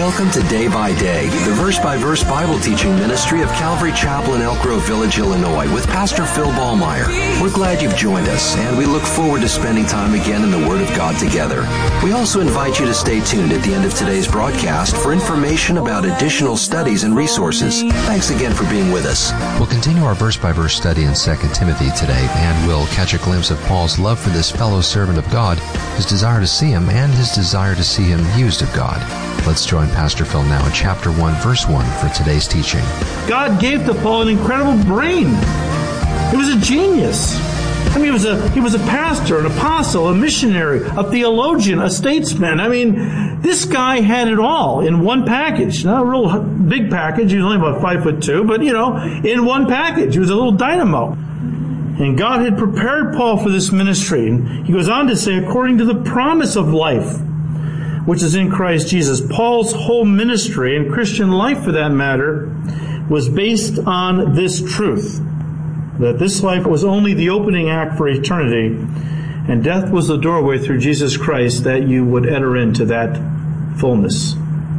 Welcome to Day by Day, the verse-by-verse Bible teaching ministry of Calvary Chapel in Elk Grove Village, Illinois, with Pastor Phil Ballmeyer. We're glad you've joined us, and we look forward to spending time again in the Word of God together. We also invite you to stay tuned at the end of today's broadcast for information about additional studies and resources. Thanks again for being with us. We'll continue our verse-by-verse study in 2 Timothy today, and we'll catch a glimpse of Paul's love for this fellow servant of God, his desire to see him, and his desire to see him used of God. Let's join Pastor Phil now in chapter 1, verse 1 for today's teaching. God gave to Paul an incredible brain. He was a genius. I mean, he was a pastor, an apostle, a missionary, a theologian, a statesman. I mean, this guy had it all in one package. Not a real big package. He was only about 5'2", but in one package. He was a little dynamo. And God had prepared Paul for this ministry. And he goes on to say, according to the promise of life, which is in Christ Jesus. Paul's whole ministry, and Christian life for that matter, was based on this truth, that this life was only the opening act for eternity, and death was the doorway through Jesus Christ that you would enter into that fullness.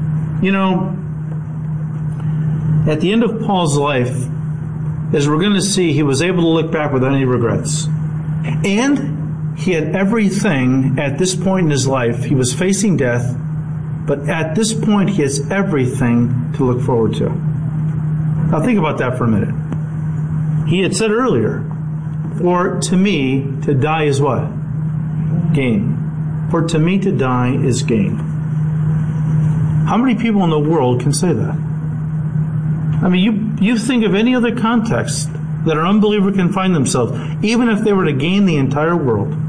At the end of Paul's life, as we're going to see, he was able to look back without any regrets. And he had everything at this point in his life. He was facing death, but at this point he has everything to look forward to. Now think about that for a minute. He had said earlier, for to me to die is what? Gain. For to me to die is gain. How many people in the world can say that? I mean, you think of any other context that an unbeliever can find themselves, even if they were to gain the entire world.